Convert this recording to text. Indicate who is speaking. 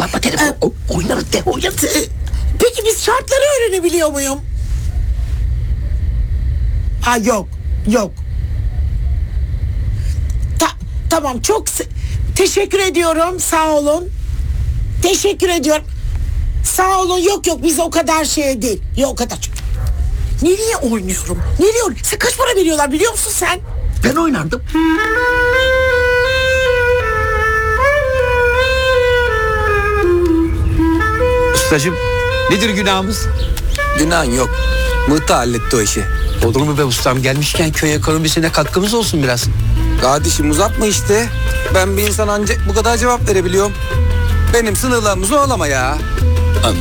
Speaker 1: Kapatma telefonu. Oynarız de oynarız.
Speaker 2: Peki biz şartları öğrenebiliyor muyum? Ha yok. Tamam teşekkür ediyorum, sağ olun. Teşekkür ediyorum. Sağ olun, yok biz o kadar şey değil. Yok o kadar. Nereye oynuyorum? Sen kaç para veriyorlar biliyor musun sen?
Speaker 1: Ben oynardım.
Speaker 3: Ustacığım, nedir günahımız?
Speaker 4: Günahın yok. Mıhta halletti o işi.
Speaker 3: Olur mu be ustam? Gelmişken köy ekonomisine katkımız olsun biraz.
Speaker 4: Kardeşim uzatma işte. Ben bir insan ancak bu kadar cevap verebiliyorum. Benim sınırlarımı zorlama ya.